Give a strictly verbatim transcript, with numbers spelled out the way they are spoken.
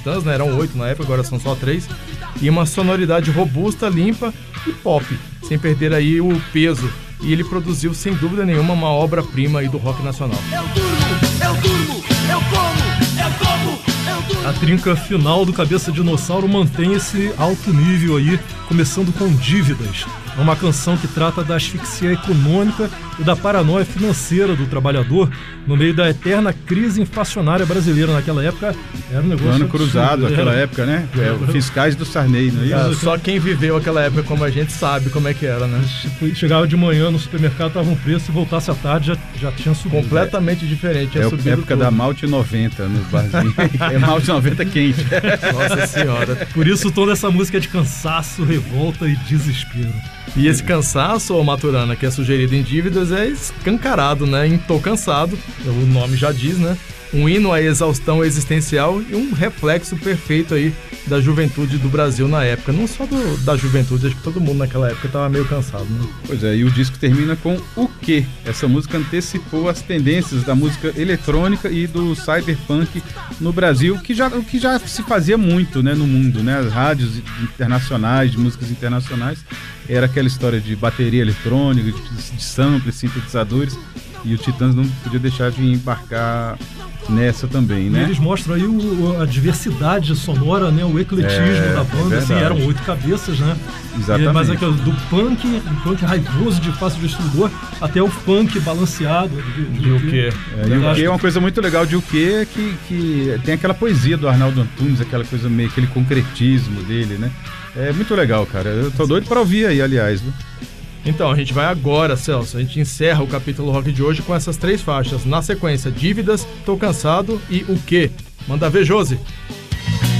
Titãs, né? Eram oito na época, agora são só três. E uma sonoridade robusta, limpa e pop, sem perder aí o peso. E ele produziu, sem dúvida nenhuma, uma obra-prima aí do rock nacional. Eu durmo, eu durmo, eu como, eu como, eu durmo. A trinca final do Cabeça Dinossauro mantém esse alto nível aí, começando com Dívidas, uma canção que trata da asfixia econômica e da paranoia financeira do trabalhador no meio da eterna crise inflacionária brasileira. Naquela época era um negócio Ano cruzado, absurdo, aquela era... época, né? É, fiscais do Sarney, não é isso? Cara, só quem viveu aquela época como a gente sabe como é que era, né? Chegava de manhã no supermercado, tava um preço, e voltasse à tarde já, já tinha subido. Completamente diferente. Tinha É a subido época tudo. da Malte noventa nos barzinhos. É Malte noventa quente. Nossa senhora. Por isso toda essa música é de cansaço, revolta e desespero. E esse cansaço, ô Maturana, que é sugerido em Dívidas, é escancarado, né? Em Tô Cansado, o nome já diz, né? Um hino à exaustão existencial e um reflexo perfeito aí da juventude do Brasil na época. Não só do, da juventude, acho que todo mundo naquela época estava meio cansado, né? Pois é, e o disco termina com O Quê? Essa música antecipou as tendências da música eletrônica e do cyberpunk no Brasil, que já, que já se fazia muito, né, no mundo, né? As rádios internacionais, de músicas internacionais, era aquela história de bateria eletrônica, de, de samples, sintetizadores, e o Titãs não podia deixar de embarcar nessa também, né? E eles mostram aí o, a diversidade sonora, né? O ecletismo É, da banda, é assim, eram oito cabeças, né? Exatamente. E, mas aquele do punk, um punk raivoso de fácil destruidor, até o funk balanceado. De, de, De o quê? É, e o que é uma coisa muito legal de O Quê é que, que tem aquela poesia do Arnaldo Antunes, aquela coisa meio, aquele concretismo dele, né? É muito legal, cara. Eu tô doido pra ouvir aí, aliás, viu? Então, a gente vai agora, Celso. A gente encerra o capítulo rock de hoje com essas três faixas. Na sequência, Dívidas, Tô Cansado e O Quê? Manda ver, Josi.